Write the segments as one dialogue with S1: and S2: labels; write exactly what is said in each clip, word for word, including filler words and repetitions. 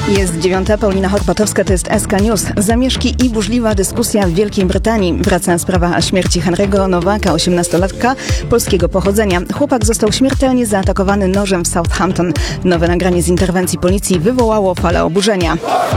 S1: Jest dziewiąta, Paulina Horpatowska, to jest S K News. Zamieszki i burzliwa dyskusja w Wielkiej Brytanii. Wraca sprawa śmierci Henry'ego Nowaka, osiemnastolatka polskiego pochodzenia. Chłopak został śmiertelnie zaatakowany nożem w Southampton. Nowe nagranie z interwencji policji wywołało falę oburzenia.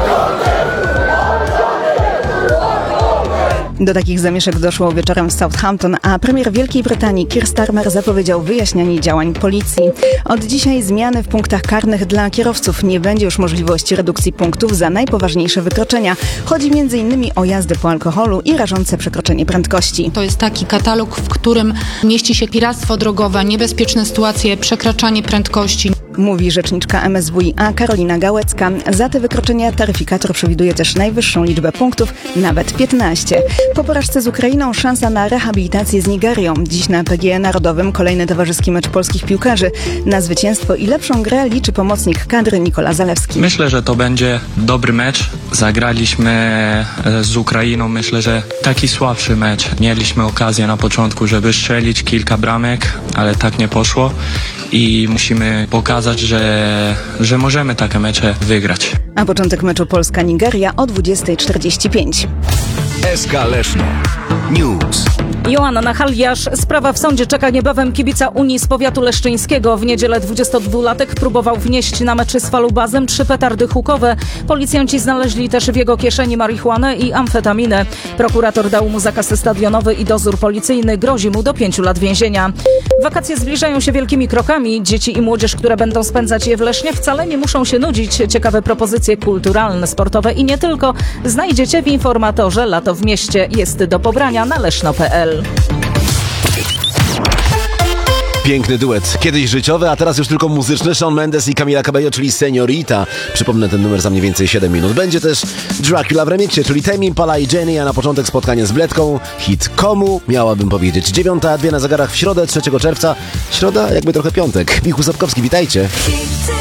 S1: Do takich zamieszek doszło wieczorem w Southampton, a premier Wielkiej Brytanii Keir Starmer zapowiedział wyjaśnianie działań policji. Od dzisiaj zmiany w punktach karnych dla kierowców. Nie będzie już możliwości redukcji punktów za najpoważniejsze wykroczenia. Chodzi między innymi o jazdę po alkoholu i rażące przekroczenie prędkości.
S2: To jest taki katalog, w którym mieści się piractwo drogowe, niebezpieczne sytuacje, przekraczanie prędkości.
S1: Mówi rzeczniczka M S W i A Karolina Gałecka. Za te wykroczenia taryfikator przewiduje też najwyższą liczbę punktów, nawet piętnaście. Po porażce z Ukrainą szansa na rehabilitację z Nigerią. Dziś na P G E Narodowym kolejny towarzyski mecz polskich piłkarzy. Na zwycięstwo i lepszą grę liczy pomocnik kadry Nikola Zalewski.
S3: Myślę, że to będzie dobry mecz. Zagraliśmy z Ukrainą, myślę, że taki słabszy mecz. Mieliśmy okazję na początku, żeby strzelić kilka bramek, ale tak nie poszło. I musimy pokazać, że, że możemy takie mecze wygrać.
S1: A początek meczu Polska-Nigeria o dwudziesta czterdzieści pięć.
S4: S K Leszno News.
S5: Joanna Nachaliasz. Sprawa w sądzie czeka niebawem kibica Unii z powiatu leszczyńskiego. W niedzielę dwudziestodwulatek próbował wnieść na mecz z Falubazem trzy petardy hukowe. Policjanci znaleźli też w jego kieszeni marihuanę i amfetaminę. Prokurator dał mu zakaz stadionowy i dozór policyjny. Grozi mu do pięciu lat więzienia. Wakacje zbliżają się wielkimi krokami. Dzieci i młodzież, które będą spędzać je w Lesznie, wcale nie muszą się nudzić. Ciekawe propozycje kulturalne, sportowe i nie tylko znajdziecie w informatorze Lato w mieście. Jest do pobrania na leszno kropka p l.
S4: Piękny duet. Kiedyś życiowy, a teraz już tylko muzyczny. Shawn Mendes i Camila Cabello, czyli Señorita. Przypomnę ten numer za mniej więcej siedem minut. Będzie też Dracula w remiksie, czyli Tame Impala i Jenny, a na początek spotkanie z Bledką. Hit Komu, miałabym powiedzieć. Dziewiąta, dwie na zegarach w środę, trzeciego czerwca. Środa, jakby trochę piątek. Michał Sapkowski, witajcie.